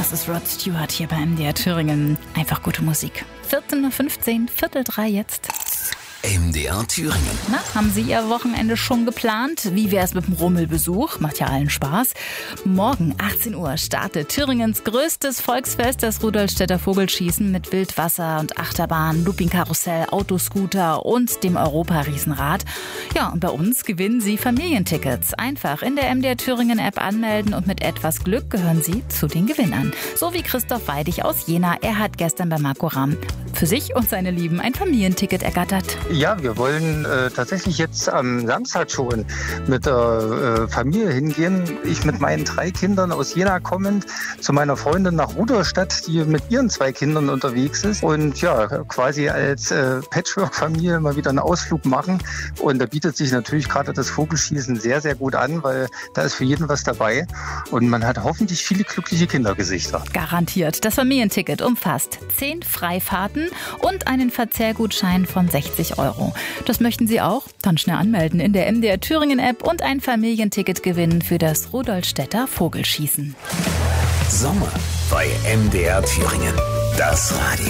Das ist Rod Stewart hier bei MDR Thüringen. Einfach gute Musik. 14.15 Uhr, 14:45 jetzt. MDR Thüringen. Na, haben Sie Ihr Wochenende schon geplant? Wie wär's mit dem Rummelbesuch? Macht ja allen Spaß. Morgen, 18 Uhr, startet Thüringens größtes Volksfest, das Rudolstädter Vogelschießen mit Wildwasser und Achterbahn, Loopingkarussell, Autoscooter und dem Europa-Riesenrad. Ja, und bei uns gewinnen Sie Familientickets. Einfach in der MDR Thüringen App anmelden und mit etwas Glück gehören Sie zu den Gewinnern. So wie Christoph Weidig aus Jena. Er hat gestern bei Marco Ramm für sich und seine Lieben ein Familienticket ergattert. Ja, wir wollen tatsächlich jetzt am Samstag schon mit der Familie hingehen. Ich mit meinen 3 Kindern aus Jena kommend zu meiner Freundin nach Rudolstadt, die mit ihren 2 Kindern unterwegs ist. Und ja, quasi als Patchwork-Familie mal wieder einen Ausflug machen. Und da bietet sich natürlich gerade das Vogelschießen sehr, sehr gut an, weil da ist für jeden was dabei. Und man hat hoffentlich viele glückliche Kindergesichter. Garantiert. Das Familienticket umfasst 10 Freifahrten und einen Verzehrgutschein von 60 €. Das möchten Sie auch? Dann schnell anmelden in der MDR Thüringen App und ein Familienticket gewinnen für das Rudolstädter Vogelschießen. Sommer bei MDR Thüringen. Das Radio.